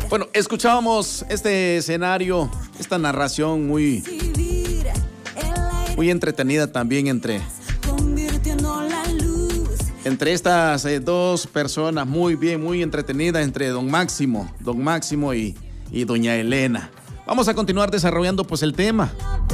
Bueno, escuchábamos este escenario, esta narración muy entretenida también entre estas dos personas, muy bien, muy entretenida, entre don Máximo y doña Elena. Vamos a continuar desarrollando pues el tema.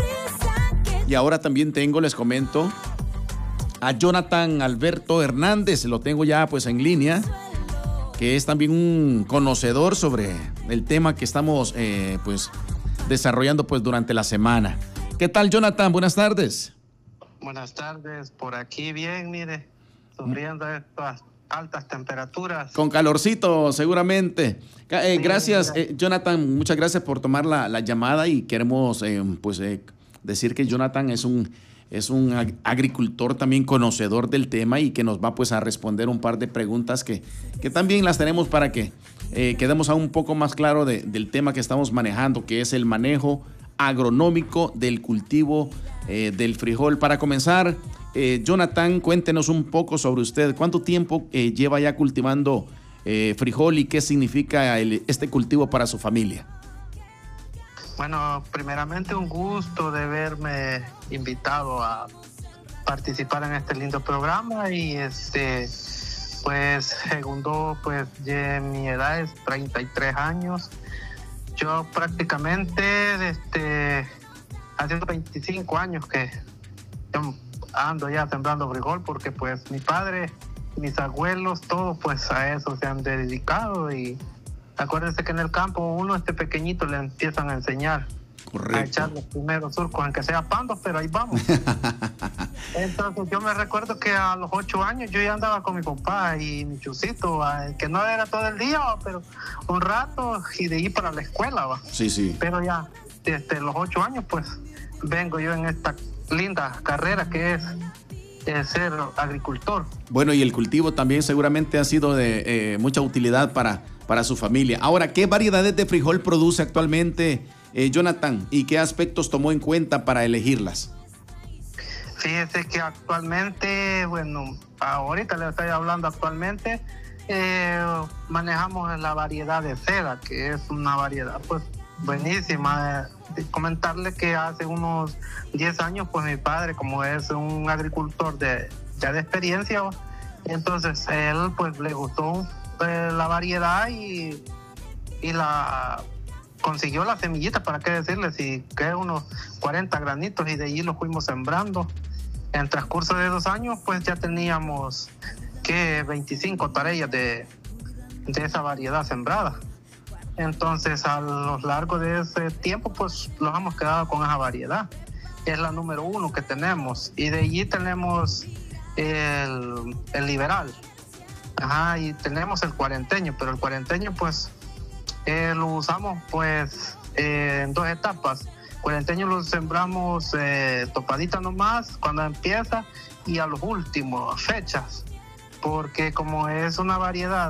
Y ahora también les comento, a Jonathan Alberto Hernández, lo tengo ya pues en línea, que es también un conocedor sobre el tema que estamos pues desarrollando pues durante la semana. ¿Qué tal, Jonathan? Buenas tardes. Buenas tardes, por aquí bien, mire, sufriendo estas altas temperaturas. Con calorcito, seguramente. Gracias, Jonathan, muchas gracias por tomar la llamada y queremos decir que Jonathan es un agricultor también conocedor del tema y que nos va pues a responder un par de preguntas que también las tenemos para que quedemos aún un poco más claro del tema que estamos manejando, que es el manejo agronómico del cultivo del frijol. Para comenzar, Jonathan, cuéntenos un poco sobre usted. ¿Cuánto tiempo lleva ya cultivando frijol y qué significa este cultivo para su familia? Bueno, primeramente un gusto de verme invitado a participar en este lindo programa y pues segundo, pues mi edad es 33 años. Yo prácticamente haciendo 25 años que ando ya sembrando frijol, porque pues mi padre, mis abuelos, todos pues a eso se han dedicado. Y acuérdense que en el campo uno pequeñito le empiezan a enseñar. Correcto. A echar los primeros surcos, aunque sea pandos, pero ahí vamos. Entonces yo me recuerdo que a los 8 años yo ya andaba con mi papá y mi chusito, que no era todo el día, pero un rato y de ir para la escuela, ¿va? Sí. Pero ya desde los 8 años pues vengo yo en esta linda carrera que es ser agricultor. Bueno, y el cultivo también seguramente ha sido de mucha utilidad para su familia. Ahora, ¿qué variedades de frijol produce actualmente Jonathan y qué aspectos tomó en cuenta para elegirlas? Fíjese que actualmente, bueno, ahorita le estoy hablando actualmente, manejamos la variedad de seda, que es una variedad pues buenísima. Comentarle que hace unos 10 años pues mi padre, como es un agricultor ya de experiencia, entonces él pues le gustó la variedad y la consiguió la semillita, para qué decirles, y que unos 40 granitos, y de allí los fuimos sembrando. En transcurso de 2 años pues ya teníamos 25 tareas de esa variedad sembrada. Entonces a lo largo de ese tiempo pues nos hemos quedado con esa variedad. Es la número 1 que tenemos, y de allí tenemos el liberal. Y tenemos el cuarenteño, pero el cuarenteño pues lo usamos pues en 2 etapas. Cuarenteño lo sembramos topadita nomás cuando empieza y a los últimos fechas, porque como es una variedad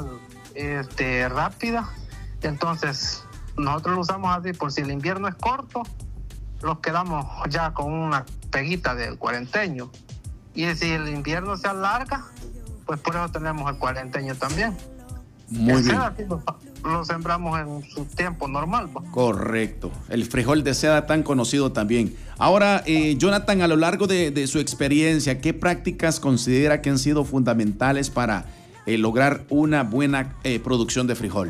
rápida, entonces nosotros lo usamos así por si el invierno es corto, los quedamos ya con una peguita del cuarenteño, y si el invierno se alarga, pues por eso tenemos el cuarenteño también. Muy bien. Lo sembramos en su tiempo normal, ¿no? Correcto. El frijol de seda tan conocido también. Ahora, Jonathan, a lo largo de su experiencia, ¿qué prácticas considera que han sido fundamentales para lograr una buena producción de frijol?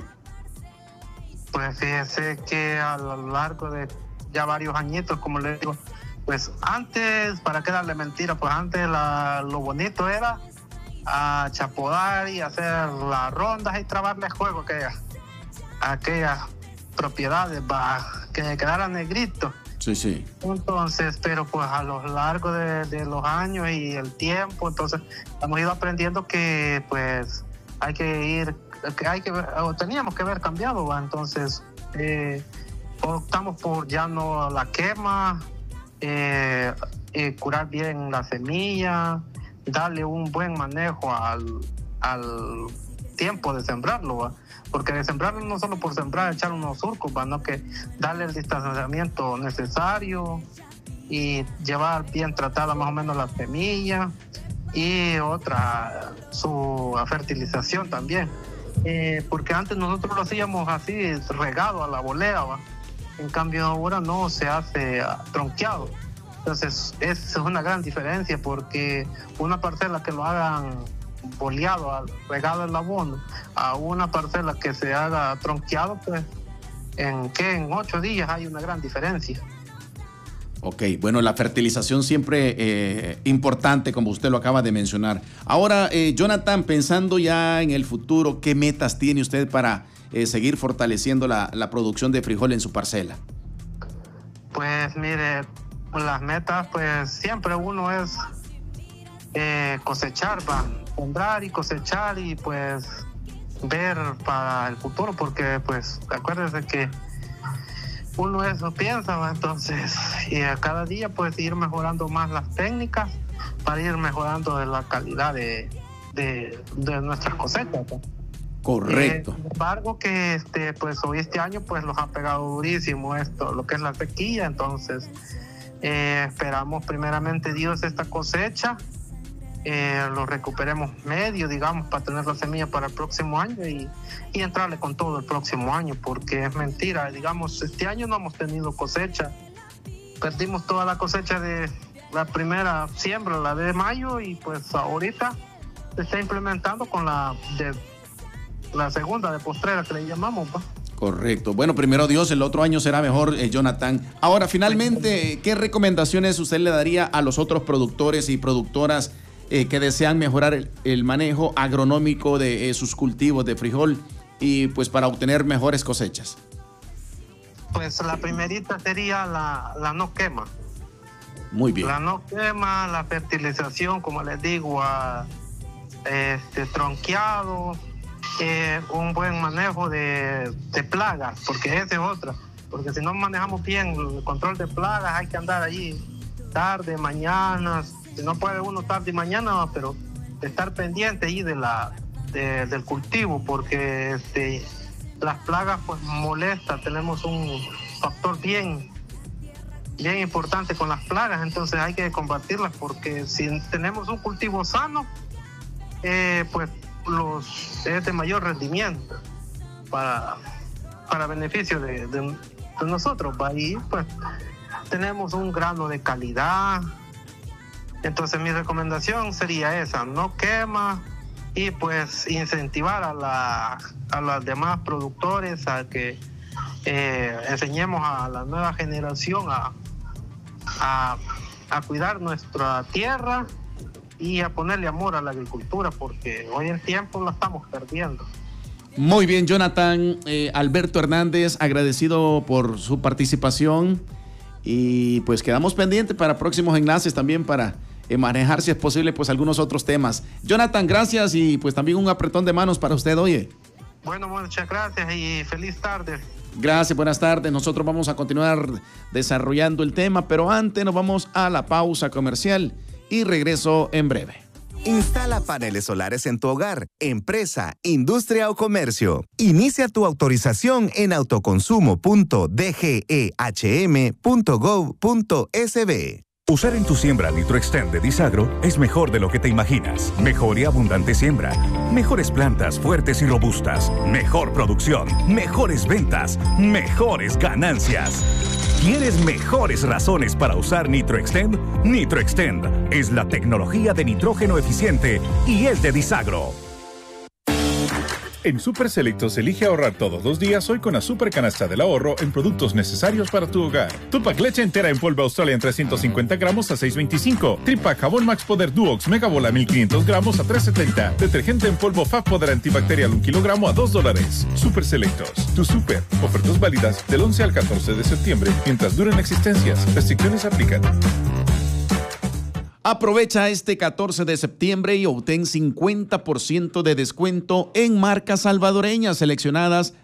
Pues fíjese que a lo largo de ya varios añitos, como le digo, pues antes, para qué darle mentira, pues antes lo bonito era a chapodar y hacer las rondas y trabarles juego aquellas propiedades para que quedaran negritos. Sí. Entonces, pero pues a lo largo de los años y el tiempo, entonces hemos ido aprendiendo que pues teníamos que haber cambiado, ¿va? Entonces optamos por ya no la quema, curar bien la semilla, darle un buen manejo al tiempo de sembrarlo, ¿va? Porque de sembrarlo no solo por sembrar, echar unos surcos, ¿va? No, que darle el distanciamiento necesario y llevar bien tratada más o menos la semilla, y su fertilización también. porque antes nosotros lo hacíamos así, regado a la volea, ¿va? En cambio ahora no, se hace tronqueado. Entonces es una gran diferencia, porque una parcela que lo hagan boleado, regado el abono, a una parcela que se haga tronqueado, pues en 8 días hay una gran diferencia. Ok, bueno, la fertilización siempre importante, como usted lo acaba de mencionar. Ahora, Jonathan, pensando ya en el futuro, ¿qué metas tiene usted para seguir fortaleciendo la producción de frijol en su parcela? Pues mire, las metas, pues siempre uno es cosechar, sembrar y cosechar, y pues ver para el futuro, porque pues acuérdense que uno eso piensa, ¿va? Entonces, y a cada día pues ir mejorando más las técnicas para ir mejorando la calidad de nuestras cosechas, ¿va? Correcto. Sin embargo que pues hoy este año pues los ha pegado durísimo lo que es la sequía. Entonces esperamos primeramente Dios esta cosecha lo recuperemos medio, digamos, para tener la semilla para el próximo año y entrarle con todo el próximo año, porque es mentira, digamos, este año no hemos tenido cosecha, perdimos toda la cosecha de la primera siembra, la de mayo, y pues ahorita se está implementando con la segunda de postrera que le llamamos, ¿va? Correcto. Bueno, primero Dios, el otro año será mejor, Jonathan. Ahora, finalmente, ¿qué recomendaciones usted le daría a los otros productores y productoras que desean mejorar el manejo agronómico de sus cultivos de frijol y pues para obtener mejores cosechas? Pues la primerita sería la no quema. Muy bien. La no quema, la fertilización, como les digo, tronqueado, un buen manejo de plagas, porque esa es otra. Porque si no manejamos bien el control de plagas, hay que andar allí tarde, mañana. Si no puede uno tarde y mañana, pero estar pendiente ahí del cultivo, porque las plagas pues molestan. Tenemos un factor bien importante con las plagas, entonces hay que combatirlas, porque si tenemos un cultivo sano, pues es de mayor rendimiento para beneficio de nosotros. Ahí pues tenemos un grano de calidad. Entonces mi recomendación sería esa: no quema, y pues incentivar a los demás productores a que enseñemos a la nueva generación a cuidar nuestra tierra y a ponerle amor a la agricultura, porque hoy en tiempo la estamos perdiendo. Muy bien, Jonathan. Alberto Hernández, agradecido por su participación, y pues quedamos pendientes para próximos enlaces también para manejar, si es posible, pues algunos otros temas. Jonathan, gracias, y pues también un apretón de manos para usted, oye. Bueno, muchas gracias y feliz tarde. Gracias, buenas tardes. Nosotros vamos a continuar desarrollando el tema, pero antes nos vamos a la pausa comercial y regreso en breve. Instala paneles solares en tu hogar, empresa, industria o comercio. Inicia tu autorización en autoconsumo.dgehm.gov.sb. Usar en tu siembra NitroXtend de Disagro es mejor de lo que te imaginas. Mejor y abundante siembra. Mejores plantas fuertes y robustas. Mejor producción. Mejores ventas. Mejores ganancias. ¿Quieres mejores razones para usar NitroXtend? NitroXtend es la tecnología de nitrógeno eficiente y es de Disagro. En Super Selectos elige ahorrar todos los días hoy con la Super Canasta del Ahorro en productos necesarios para tu hogar. Tupac leche entera en polvo Australia en 350 gramos a $6.25. Tripac jabón Max Poder Duox Megabola 1500 gramos a $3.70. Detergente en polvo Fab Poder antibacterial 1 kilogramo a $2. Super Selectos, tu super. Ofertas válidas del 11 al 14 de septiembre mientras duren existencias. Restricciones aplican. Aprovecha este 14 de septiembre y obtén 50% de descuento en marcas salvadoreñas seleccionadas